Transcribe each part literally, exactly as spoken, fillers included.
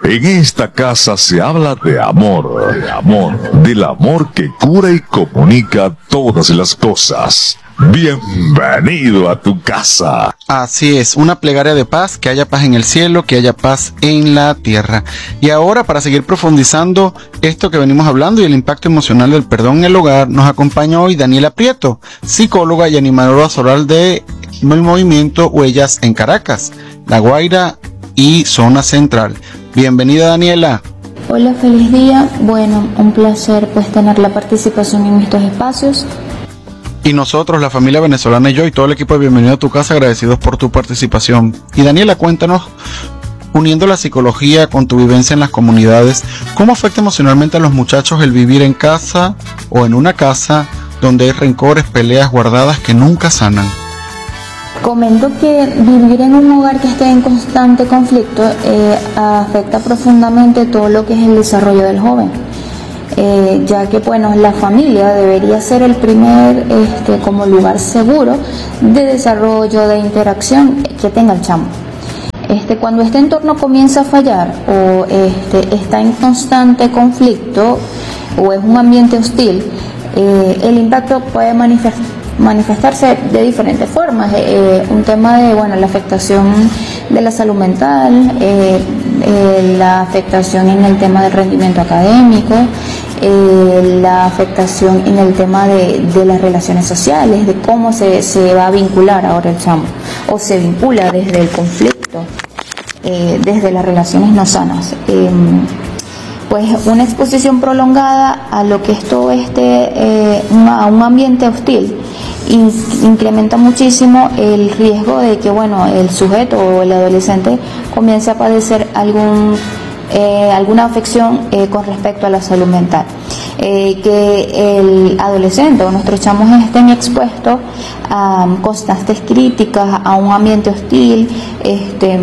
En esta casa se habla de amor, de amor, del amor que cura y comunica todas las cosas. Bienvenido a tu casa. Así es, una plegaria de paz, que haya paz en el cielo, que haya paz en la tierra. Y ahora, para seguir profundizando esto que venimos hablando y el impacto emocional del perdón en el hogar, nos acompaña hoy Daniela Prieto, psicóloga y animadora social de el movimiento Huellas en Caracas, La Guaira y Zona Central. Bienvenida, Daniela. Hola, feliz día. Bueno, un placer pues tener la participación en estos espacios. Y nosotros, la familia venezolana y yo y todo el equipo de Bienvenido a tu casa, agradecidos por tu participación. Y Daniela, cuéntanos, uniendo la psicología con tu vivencia en las comunidades, ¿cómo afecta emocionalmente a los muchachos el vivir en casa o en una casa donde hay rencores, peleas guardadas que nunca sanan? Comento que vivir en un hogar que esté en constante conflicto eh, afecta profundamente todo lo que es el desarrollo del joven, eh, ya que bueno, la familia debería ser el primer este, como lugar seguro de desarrollo, de interacción que tenga el chamo. Este, cuando este entorno comienza a fallar o este, está en constante conflicto o es un ambiente hostil, eh, el impacto puede manifestar manifestarse de diferentes formas. Eh, un tema de bueno la afectación de la salud mental, eh, eh, la afectación en el tema del rendimiento académico, eh, la afectación en el tema de, de las relaciones sociales, de cómo se, se va a vincular ahora el chamo, o se vincula desde el conflicto, eh, desde las relaciones no sanas. Eh, pues una exposición prolongada a lo que es todo este, eh, a un ambiente hostil, incrementa muchísimo el riesgo de que bueno el sujeto o el adolescente comience a padecer algún eh, alguna afección eh, con respecto a la salud mental, eh, que el adolescente o nuestros chamos estén expuestos a um, constantes críticas, a un ambiente hostil, este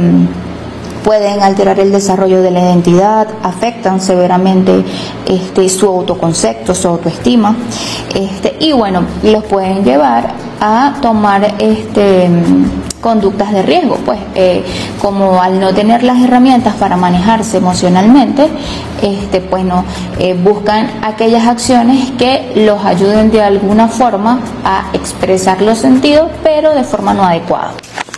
pueden alterar el desarrollo de la identidad, afectan severamente este, su autoconcepto, su autoestima, este, y bueno, los pueden llevar a tomar este, conductas de riesgo, pues eh, como al no tener las herramientas para manejarse emocionalmente, este, pues no, eh, buscan aquellas acciones que los ayuden de alguna forma a expresar los sentidos, pero de forma no adecuada.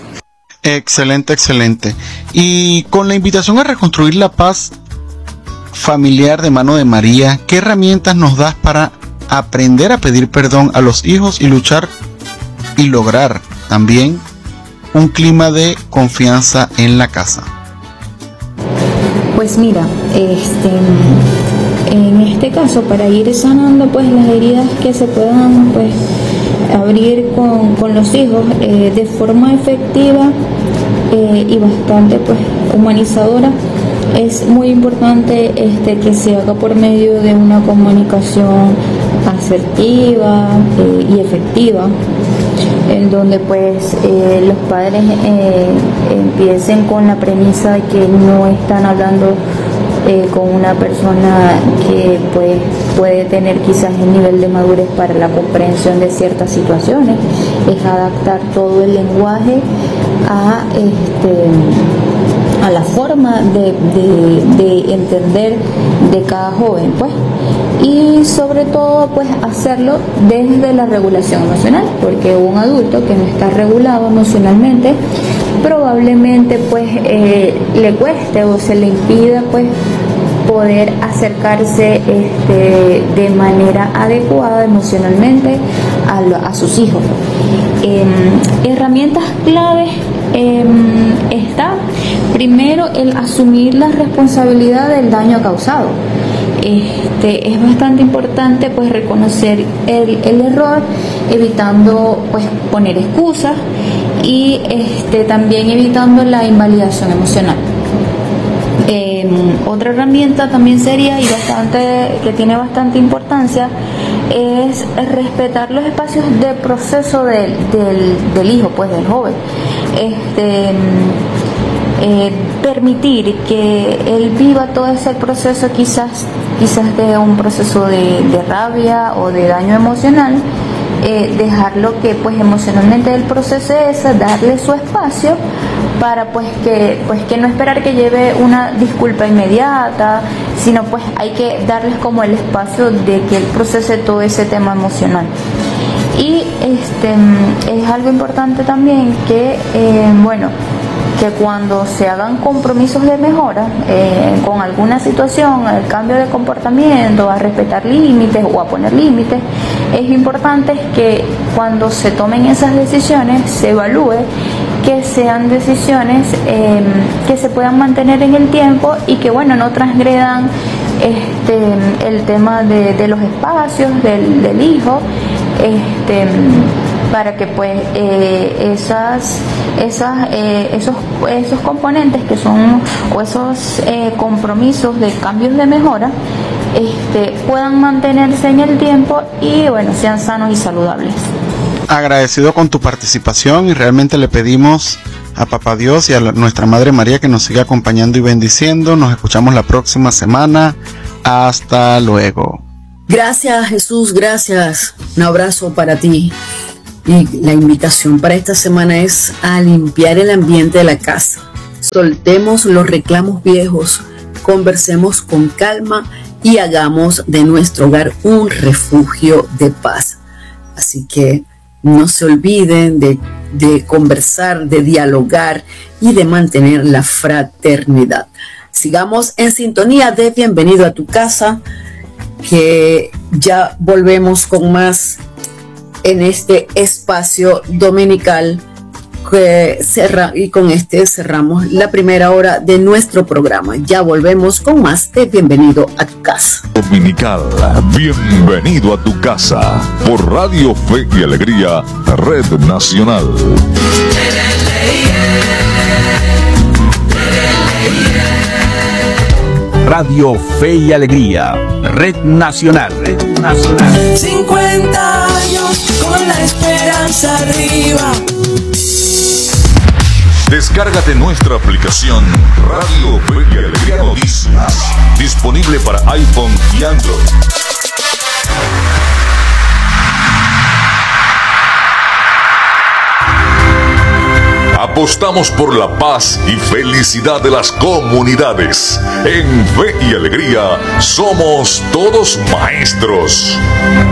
Excelente, excelente. Y con la invitación a reconstruir la paz familiar de mano de María, ¿qué herramientas nos das para aprender a pedir perdón a los hijos y luchar y lograr también un clima de confianza en la casa? Pues mira, este, en este caso, para ir sanando pues las heridas que se puedan pues abrir con, con los hijos eh, de forma efectiva eh, y bastante pues humanizadora, es muy importante este, que se haga por medio de una comunicación asertiva eh, y efectiva, en donde pues eh, los padres eh, empiecen con la premisa de que no están hablando Eh, con una persona que pues, puede tener quizás el nivel de madurez para la comprensión de ciertas situaciones, es adaptar todo el lenguaje a, este, a la forma de, de, de entender de cada joven, pues, y sobre todo pues hacerlo desde la regulación emocional, porque un adulto que no está regulado emocionalmente probablemente pues eh, le cueste o se le impida pues poder acercarse este, de manera adecuada emocionalmente a, lo, a sus hijos. Eh, herramientas claves eh, está primero el asumir la responsabilidad del daño causado. Este, es bastante importante pues reconocer el, el error, evitando pues poner excusas y este, también evitando la invalidación emocional. Eh, otra herramienta también sería, y bastante que tiene bastante importancia, es respetar los espacios de proceso del, del, del hijo, pues del joven. Este, eh, permitir que él viva todo ese proceso, quizás, quizás de un proceso de, de rabia o de daño emocional, eh, dejarlo que pues emocionalmente el proceso es darle su espacio para pues que, pues que no esperar que lleve una disculpa inmediata, sino pues hay que darles como el espacio de que él procese todo ese tema emocional. Y este es algo importante también que, eh, bueno, que cuando se hagan compromisos de mejora eh, con alguna situación, el cambio de comportamiento, a respetar límites o a poner límites, es importante que cuando se tomen esas decisiones se evalúe que sean decisiones eh, que se puedan mantener en el tiempo y que, bueno, no transgredan este, el tema de, de los espacios del, del hijo, este, para que pues eh, esas, esas, eh, esos, esos componentes que son, o esos eh, compromisos de cambios de mejora, este, puedan mantenerse en el tiempo y, bueno, sean sanos y saludables. Agradecido con tu participación y realmente le pedimos a Papá Dios y a la, nuestra Madre María que nos siga acompañando y bendiciendo. Nos escuchamos la próxima semana. Hasta luego. Gracias, Jesús, gracias. Un abrazo para ti. Y la invitación para esta semana es a limpiar el ambiente de la casa. Soltemos los reclamos viejos, conversemos con calma y hagamos de nuestro hogar un refugio de paz. Así que no se olviden de, de conversar, de dialogar y de mantener la fraternidad. Sigamos en sintonía de Bienvenido a tu Casa, que ya volvemos con más en este espacio dominical que cerra, y con este cerramos la primera hora de nuestro programa. Ya volvemos con más de Bienvenido a tu Casa. Dominical, Bienvenido a tu Casa, por Radio Fe y Alegría, Red Nacional. Radio Fe y Alegría, Red Nacional. Red Nacional. cincuenta años con la esperanza arriba. Descárgate nuestra aplicación Radio Fe y Alegría Noticias, disponible para iPhone y Android. Apostamos por la paz y felicidad de las comunidades. En Fe y Alegría somos todos maestros.